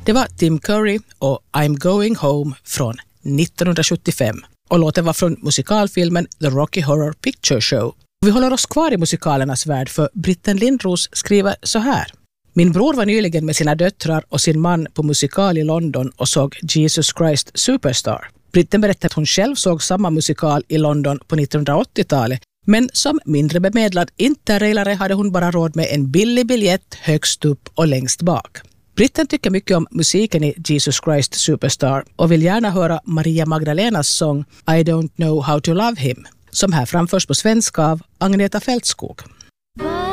Det var Tim Curry och I'm Going Home från 1975. Och låten var från musikalfilmen The Rocky Horror Picture Show. Vi håller oss kvar i musikalernas värld för Britten Lindros skriver så här. Min bror var nyligen med sina döttrar och sin man på musikal i London och såg Jesus Christ Superstar. Britten berättade att hon själv såg samma musikal i London på 1980-talet, men som mindre bemedlad interrailare hade hon bara råd med en billig biljett högst upp och längst bak. Britten tycker mycket om musiken i Jesus Christ Superstar och vill gärna höra Maria Magdalenas sång I Don't Know How to Love Him, som här framförs på svenska av Agneta Fältskog.